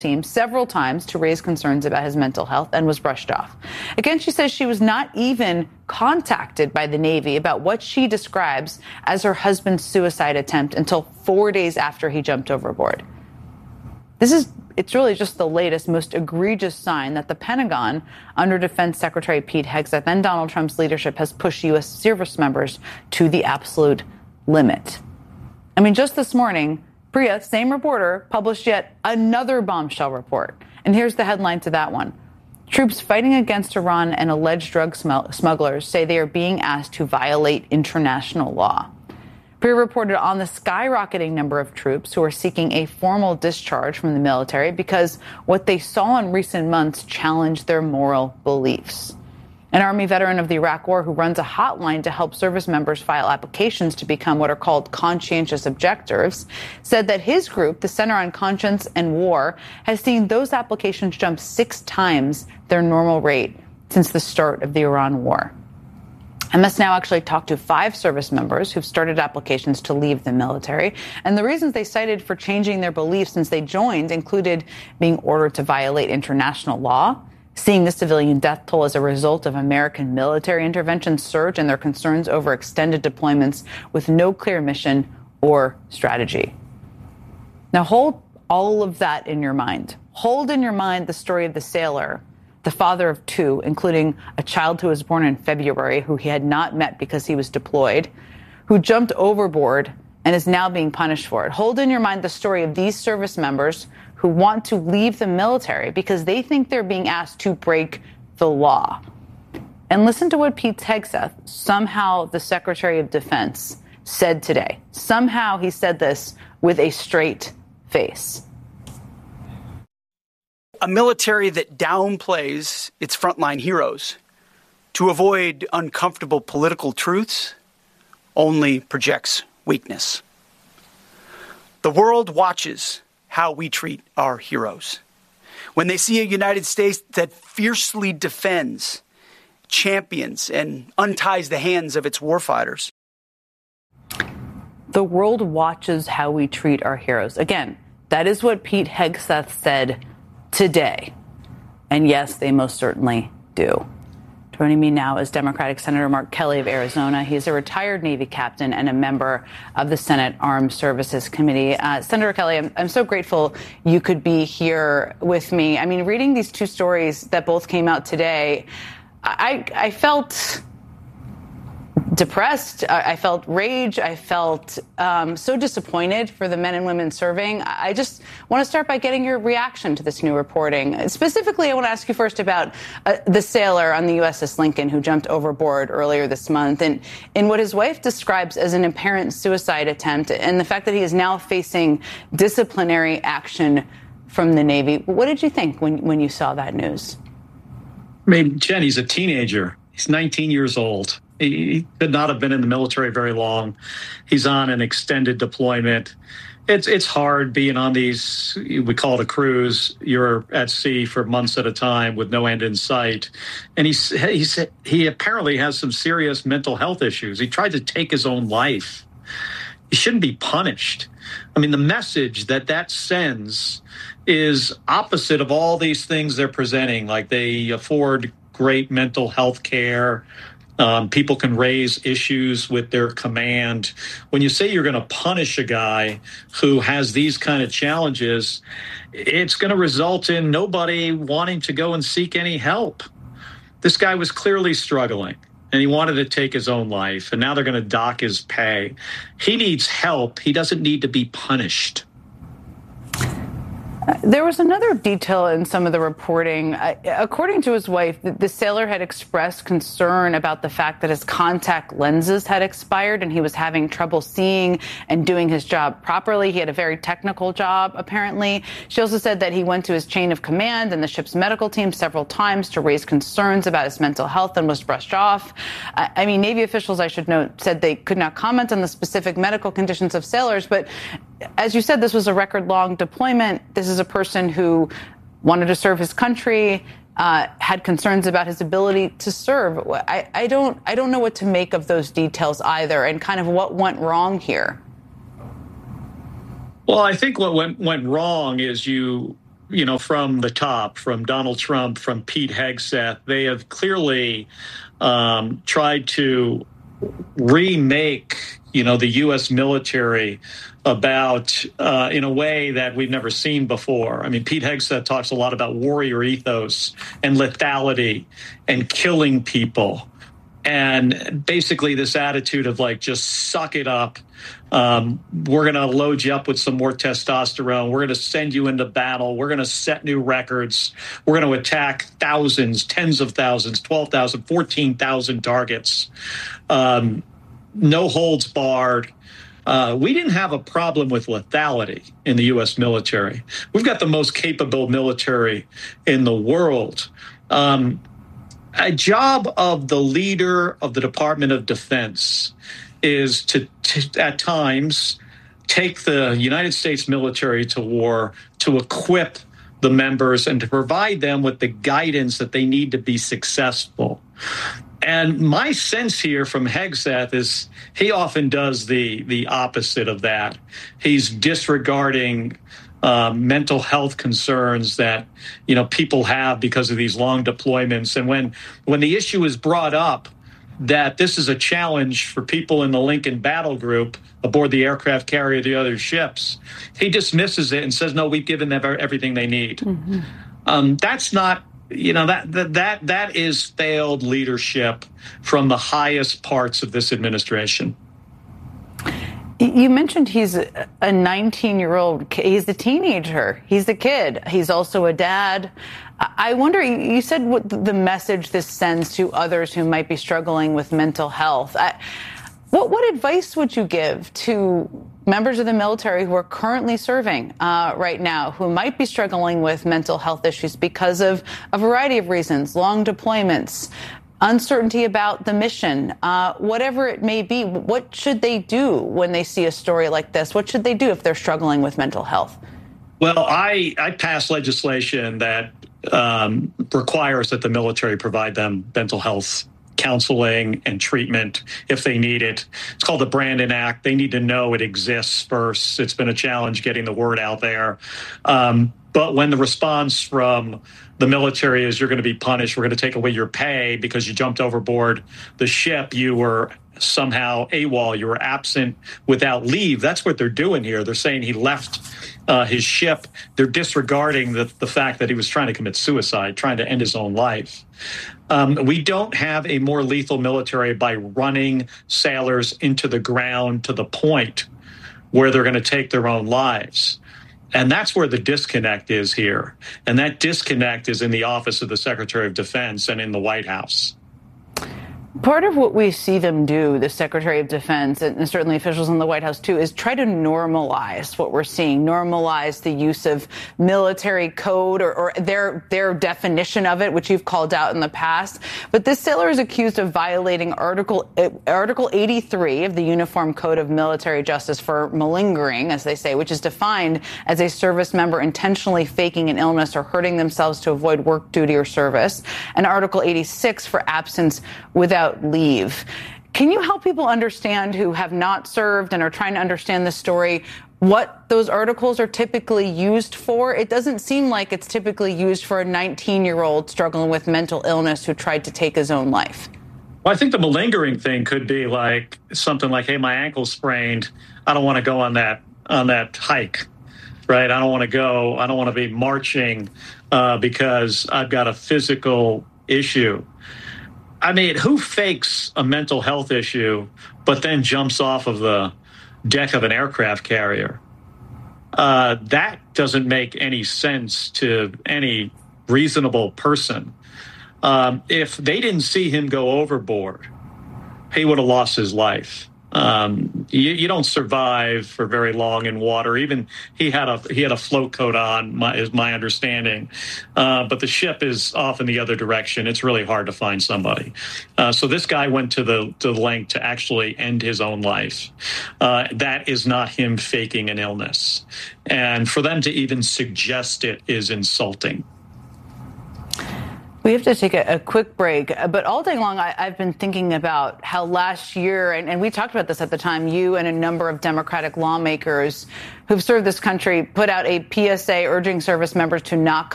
team several times to raise concerns about his mental health and was brushed off. Again, she says she was not even contacted by the Navy about what she describes as her husband's suicide attempt until 4 days after he jumped overboard. It's really just the latest, most egregious sign that the Pentagon, under Defense Secretary Pete Hegseth and Donald Trump's leadership, has pushed U.S. service members to the absolute limit. I mean, just this morning, Priya, same reporter, published yet another bombshell report. And here's the headline to that one. Troops fighting against Iran and alleged drug smugglers say they are being asked to violate international law. Priya reported on the skyrocketing number of troops who are seeking a formal discharge from the military because what they saw in recent months challenged their moral beliefs. An Army veteran of the Iraq War who runs a hotline to help service members file applications to become what are called conscientious objectors said that his group, the Center on Conscience and War, has seen those applications jump 6 times their normal rate since the start of the Iran war. I must now actually talk to 5 service members who've started applications to leave the military. And the reasons they cited for changing their beliefs since they joined included being ordered to violate international law, seeing the civilian death toll as a result of American military intervention surge, and their concerns over extended deployments with no clear mission or strategy. Now hold all of that in your mind. Hold in your mind the story of the sailor, the father of 2, including a child who was born in February, who he had not met because he was deployed, who jumped overboard and is now being punished for it. Hold in your mind the story of these service members who want to leave the military because they think they're being asked to break the law. And listen to what Pete Hegseth, somehow the Secretary of Defense, said today. Somehow he said this with a straight face. A military that downplays its frontline heroes to avoid uncomfortable political truths only projects weakness. The world watches how we treat our heroes. When they see a United States that fiercely defends, champions, and unties the hands of its warfighters. The world watches how we treat our heroes. Again, that is what Pete Hegseth said today. And yes, they most certainly do. Joining me now is Democratic Senator Mark Kelly of Arizona. He's a retired Navy captain and a member of the Senate Armed Services Committee. Senator Kelly, I'm so grateful you could be here with me. I mean, reading these 2 stories that both came out today, I felt depressed. I felt rage. I felt so disappointed for the men and women serving. I just want to start by getting your reaction to this new reporting. Specifically, I want to ask you first about the sailor on the USS Lincoln who jumped overboard earlier this month and in what his wife describes as an apparent suicide attempt, and the fact that he is now facing disciplinary action from the Navy. What did you think when you saw that news? I mean, Jen, he's a teenager. He's 19 years old. He could not have been in the military very long. He's on an extended deployment. It's hard being on these, we call it a cruise. You're at sea for months at a time with no end in sight. And he apparently has some serious mental health issues. He tried to take his own life. He shouldn't be punished. I mean, the message that sends is opposite of all these things they're presenting, like they afford great mental health care. People can raise issues with their command. When you say you're going to punish a guy who has these kind of challenges, it's going to result in nobody wanting to go and seek any help. This guy was clearly struggling, and he wanted to take his own life, and now they're going to dock his pay. He needs help. He doesn't need to be punished. There was another detail in some of the reporting. According to his wife, the sailor had expressed concern about the fact that his contact lenses had expired and he was having trouble seeing and doing his job properly. He had a very technical job, apparently. She also said that he went to his chain of command and the ship's medical team several times to raise concerns about his mental health and was brushed off. I mean, Navy officials, I should note, said they could not comment on the specific medical conditions of sailors. But as you said, this was a record-long deployment. This is a person who wanted to serve his country, had concerns about his ability to serve. I don't know what to make of those details either, and kind of what went wrong here. Well, I think what went wrong is you from the top, from Donald Trump, from Pete Hegseth, they have clearly tried to remake, the U.S. military about in a way that we've never seen before. I mean, Pete Hegseth talks a lot about warrior ethos and lethality and killing people. And basically this attitude of just suck it up. We're going to load you up with some more testosterone. We're going to send you into battle. We're going to set new records. We're going to attack thousands, tens of thousands, 12,000, 14,000 targets. No holds barred. We didn't have a problem with lethality in the U.S. military. We've got the most capable military in the world. A job of the leader of the Department of Defense is to at times take the United States military to war, to equip the members and to provide them with the guidance that they need to be successful. And my sense here from Hegseth is he often does the opposite of that. He's disregarding mental health concerns that people have because of these long deployments. And when the issue is brought up that this is a challenge for people in the Lincoln Battle Group aboard the aircraft carrier, the other ships, he dismisses it and says, no, we've given them everything they need. Mm-hmm. That's not, that is failed leadership from the highest parts of this administration. You mentioned he's a 19-year-old. He's a teenager. He's a kid. He's also a dad. I wonder, you said what the message this sends to others who might be struggling with mental health. What advice would you give to members of the military who are currently serving right now, who might be struggling with mental health issues because of a variety of reasons, long deployments, uncertainty about the mission, whatever it may be? What should they do when they see a story like this? What should they do if they're struggling with mental health? Well, I passed legislation that requires that the military provide them mental health counseling and treatment if they need it. It's called the Brandon Act. They need to know it exists first. It's been a challenge getting the word out there. But when the response from the military is you're going to be punished, we're going to take away your pay because you jumped overboard the ship, you were somehow AWOL, you were absent without leave. That's what they're doing here. They're saying he left his ship. They're disregarding the fact that he was trying to commit suicide, trying to end his own life. We don't have a more lethal military by running sailors into the ground to the point where they're going to take their own lives. And that's where the disconnect is here. And that disconnect is in the office of the Secretary of Defense and in the White House. Part of what we see them do, the Secretary of Defense and certainly officials in the White House, too, is try to normalize what we're seeing, normalize the use of military code or their definition of it, which you've called out in the past. But this sailor is accused of violating Article 83 of the Uniform Code of Military Justice for malingering, as they say, which is defined as a service member intentionally faking an illness or hurting themselves to avoid work duty or service, and Article 86 for absence without leave. Can you help people understand who have not served and are trying to understand the story, what those articles are typically used for? It doesn't seem like it's typically used for a 19-year-old struggling with mental illness who tried to take his own life. Well, I think the malingering thing could be like something like, hey, my ankle's sprained. I don't want to go on that hike, right? I don't want to go. I don't want to be marching because I've got a physical issue. I mean, who fakes a mental health issue but then jumps off of the deck of an aircraft carrier? That doesn't make any sense to any reasonable person. If they didn't see him go overboard, he would have lost his life. You don't survive for very long in water. Even he had a float coat on, is my understanding. But the ship is off in the other direction. It's really hard to find somebody. So this guy went to the length to actually end his own life. That is not him faking an illness. And for them to even suggest it is insulting. We have to take a quick break, but all day long I've been thinking about how last year, and we talked about this at the time, you and a number of Democratic lawmakers who've served this country put out a PSA urging service members to not